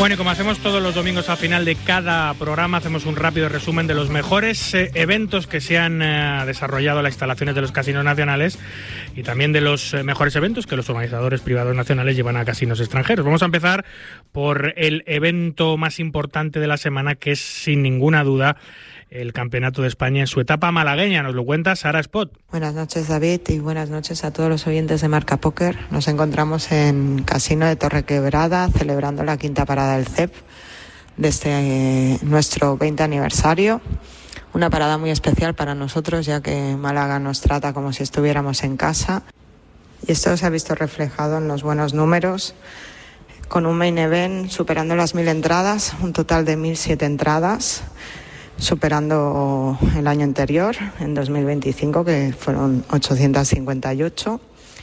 Bueno, y como hacemos todos los domingos al final de cada programa, hacemos un rápido resumen de los mejores eventos que se han desarrollado en las instalaciones de los casinos nacionales y también de los mejores eventos que los organizadores privados nacionales llevan a casinos extranjeros. Vamos a empezar por el evento más importante de la semana, que es sin ninguna duda el Campeonato de España en su etapa malagueña. Nos lo cuenta Sara Spot. Buenas noches, David, y buenas noches a todos los oyentes de Marca Póker. Nos encontramos en Casino de Torrequebrada celebrando la quinta parada del CEP desde nuestro 20 aniversario. Una parada muy especial para nosotros, ya que Málaga nos trata como si estuviéramos en casa. Y esto se ha visto reflejado en los buenos números, con un main event superando las 1.000 entradas, un total de 1.007 entradas, superando el año anterior, en 2025, que fueron 858.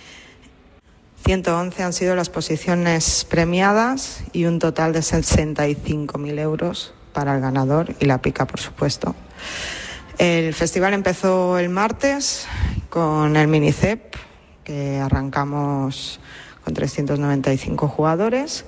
111 han sido las posiciones premiadas y un total de 65.000 euros para el ganador y la pica, por supuesto. El festival empezó el martes con el Minicep, que arrancamos con 395 jugadores.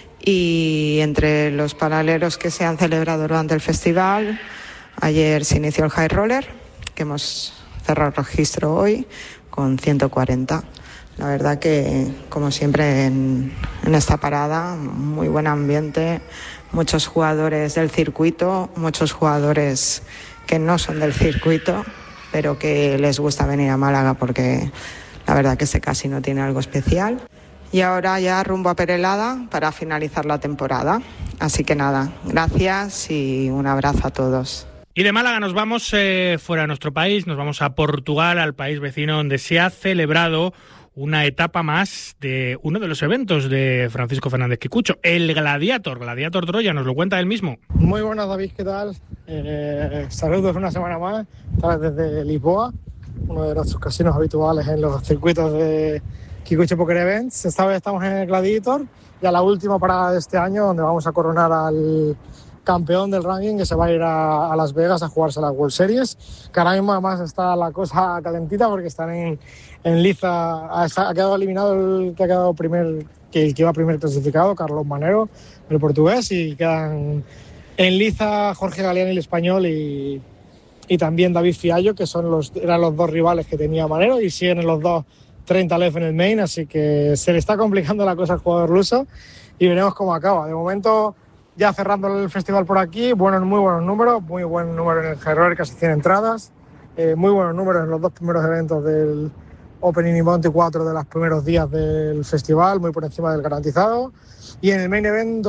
Y entre los paralelos que se han celebrado durante el festival, ayer se inició el High Roller, que hemos cerrado el registro hoy con 140. La verdad que, como siempre en esta parada, muy buen ambiente, muchos jugadores del circuito, muchos jugadores que no son del circuito, pero que les gusta venir a Málaga porque la verdad que este casino tiene algo especial. Y ahora ya rumbo a Perelada para finalizar la temporada. Así que nada, gracias y un abrazo a todos. Y de Málaga nos vamos fuera de nuestro país, nos vamos a Portugal, al país vecino, donde se ha celebrado una etapa más de uno de los eventos de Francisco Fernández Quicucho, el Gladiator Troya. Nos lo cuenta él mismo. Muy buenas, David, ¿qué tal? Saludos una semana más, esta vez desde Lisboa, uno de nuestros casinos habituales en los circuitos de Quicucho Poker Events. Esta vez estamos en el Gladiator, ya la última parada de este año, donde vamos a coronar al campeón del ranking, que se va a ir a Las Vegas a jugarse las World Series, que ahora mismo además está la cosa calentita porque están en liza. Ha quedado eliminado el que ha quedado el que iba primer clasificado, Carlos Manero, el portugués, y quedan en liza Jorge Galeani, el español, y también David Fiallo, que eran los dos rivales que tenía Manero, y siguen los dos 30 left en el main, así que se le está complicando la cosa al jugador luso y veremos cómo acaba. De momento, ya cerrando el festival por aquí, muy buenos números, muy buen número en el High, casi 100 entradas, muy buenos números en los dos primeros eventos del Opening y Monte 4 de los primeros días del festival, muy por encima del garantizado, y en el main event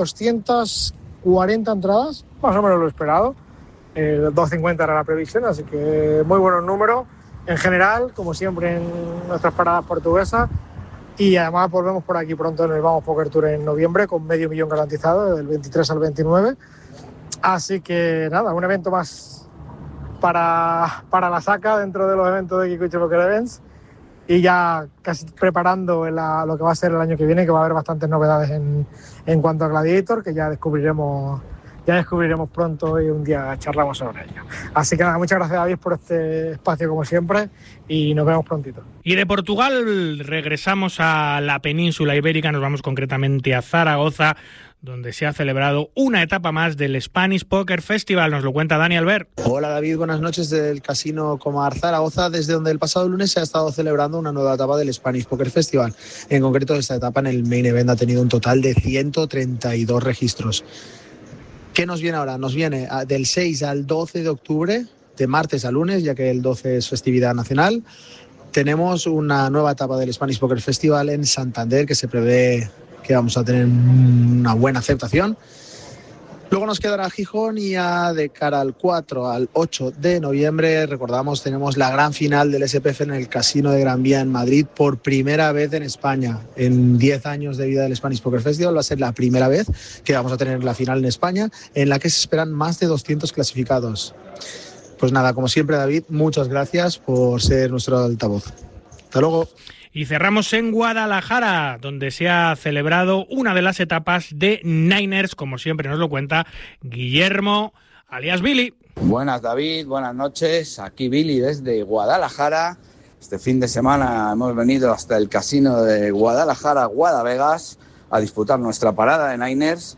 240 entradas, más o menos lo esperado, 250 era la previsión, así que muy buenos números en general, como siempre en nuestras paradas portuguesas, y además volvemos por aquí pronto en el Vamos Poker Tour en noviembre con $500,000 garantizado del 23 al 29, así que nada, un evento más para la saca dentro de los eventos de Quicucho Poker Events, y ya casi preparando lo que va a ser el año que viene, que va a haber bastantes novedades en cuanto a Gladiator, que ya descubriremos pronto y un día charlamos sobre ello. Así que nada, muchas gracias, David, por este espacio como siempre, y nos vemos prontito. Y de Portugal regresamos a la península ibérica, nos vamos concretamente a Zaragoza, donde se ha celebrado una etapa más del Spanish Poker Festival. Nos lo cuenta Dani Albert. Hola, David, buenas noches del Casino Comar Zaragoza, desde donde el pasado lunes se ha estado celebrando una nueva etapa del Spanish Poker Festival. En concreto, esta etapa en el main event ha tenido un total de 132 registros. ¿Qué nos viene ahora? Nos viene del 6 al 12 de octubre, de martes a lunes, ya que el 12 es festividad nacional. Tenemos una nueva etapa del Spanish Poker Festival en Santander, que se prevé que vamos a tener una buena aceptación. Luego nos quedará Gijón, y ya de cara al 4 al 8 de noviembre, recordamos, tenemos la gran final del SPF en el Casino de Gran Vía en Madrid, por primera vez en España. En 10 años de vida del Spanish Poker Festival va a ser la primera vez que vamos a tener la final en España, en la que se esperan más de 200 clasificados. Pues nada, como siempre, David, muchas gracias por ser nuestro altavoz. Hasta luego. Y cerramos en Guadalajara, donde se ha celebrado una de las etapas de Niners, como siempre nos lo cuenta Guillermo, alias Billy. Buenas, David, buenas noches. Aquí Billy desde Guadalajara. Este fin de semana hemos venido hasta el casino de Guadalajara, Guadavegas, a disputar nuestra parada de Niners,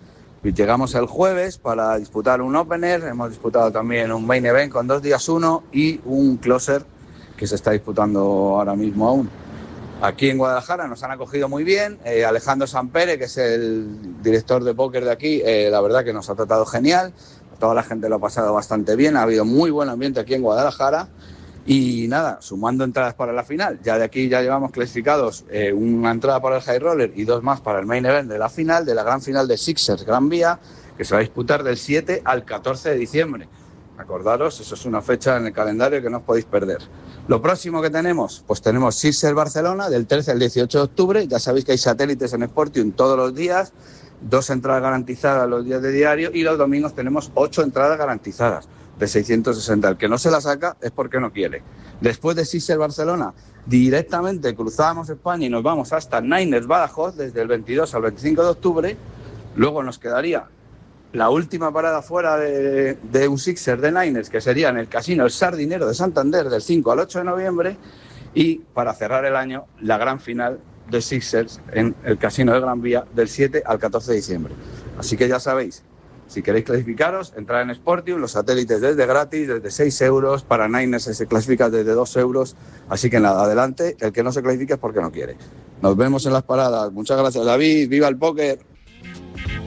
Llegamos el jueves para disputar un opener, hemos disputado también un main event con 2 días 1 y un closer que se está disputando ahora mismo aún. Aquí en Guadalajara nos han acogido muy bien, Alejandro Sampere, que es el director de póker de aquí, la verdad que nos ha tratado genial, toda la gente lo ha pasado bastante bien, ha habido muy buen ambiente aquí en Guadalajara y nada, sumando entradas para la final, ya de aquí ya llevamos clasificados una entrada para el High Roller y 2 más para el main event de la final, de la gran final de Sixers Gran Vía, que se va a disputar del 7 al 14 de diciembre. Acordaros, eso es una fecha en el calendario que no os podéis perder. Lo próximo que tenemos, pues tenemos Sixers Barcelona del 13 al 18 de octubre. Ya sabéis que hay satélites en Sportium todos los días, 2 entradas garantizadas los días de diario y los domingos tenemos 8 entradas garantizadas de 660. El que no se la saca es porque no quiere. Después de Sixers Barcelona, directamente cruzamos España y nos vamos hasta Niners Badajoz desde el 22 al 25 de octubre. Luego nos quedaría la última parada fuera de un Sixer de Niners, que sería en el Casino El Sardinero de Santander del 5 al 8 de noviembre. Y para cerrar el año, la gran final de Sixers en el Casino de Gran Vía del 7 al 14 de diciembre. Así que ya sabéis, si queréis clasificaros, entrad en Sportium, los satélites desde gratis, desde 6 euros, para Niners se clasifica desde 2 euros. Así que nada, adelante, el que no se clasifique es porque no quiere. Nos vemos en las paradas. Muchas gracias, David, viva el póker.